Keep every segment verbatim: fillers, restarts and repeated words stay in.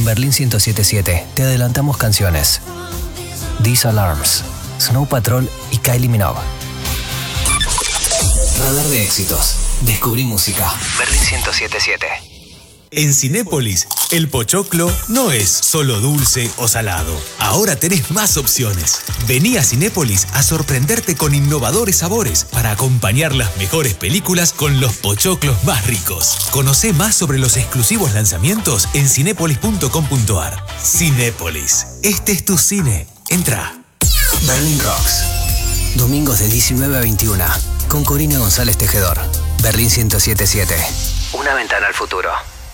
En Berlín ciento siete punto siete te adelantamos canciones. These Alarms, Snow Patrol y Kylie Minogue. Radar de éxitos. Descubrí música. Berlín ciento siete punto siete. En Cinépolis, el pochoclo no es solo dulce o salado. Ahora tenés más opciones. Vení a Cinépolis a sorprenderte con innovadores sabores para acompañar las mejores películas con los pochoclos más ricos. Conocé más sobre los exclusivos lanzamientos en cinépolis punto com punto ar. Cinépolis, este es tu cine. Entra. Berlin Rocks. Domingos de diecinueve a veintiuno. Con Corina González Tejedor. Berlín ciento siete punto siete. Una ventana al futuro.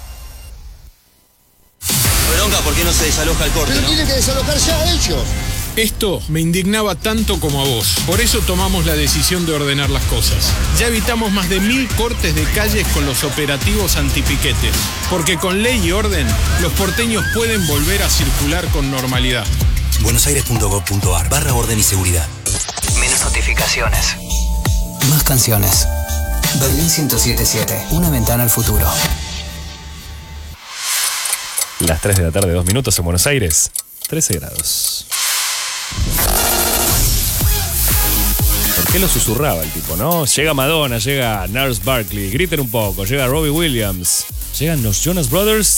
Bronca, ¿por qué no se desaloja el corte, Pero no? tiene que desalojar ya a ellos. Esto me indignaba tanto como a vos. Por eso tomamos la decisión de ordenar las cosas. Ya evitamos más de mil cortes de calles con los operativos antipiquetes. Porque con ley y orden, los porteños pueden volver a circular con normalidad. buenosaires punto gov punto ar barra orden y seguridad. Menos notificaciones. Más canciones. Berlín ciento siete punto siete. Una ventana al futuro. Las tres de la tarde, dos minutos en Buenos Aires. trece grados. ¿Por qué lo susurraba el tipo, no? Llega Madonna, llega Nars Barkley, griten un poco, llega Robbie Williams, llegan los Jonas Brothers